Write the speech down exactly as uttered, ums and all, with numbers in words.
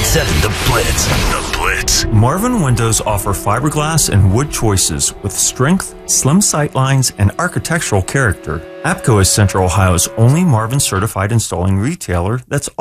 seven The Blitz. The Blitz. Marvin Windows offer fiberglass and wood choices with strength, slim sightlines, and architectural character. APCO is Central Ohio's only Marvin certified installing retailer that's